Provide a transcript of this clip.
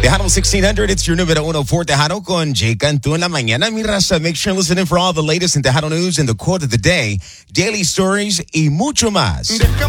Tejano 1600, it's your número uno for Tejano con Jay Cantu en la mañana. Mi raza, make sure and listen in for all the latest in Tejano news and the quote of the day, daily stories y mucho más.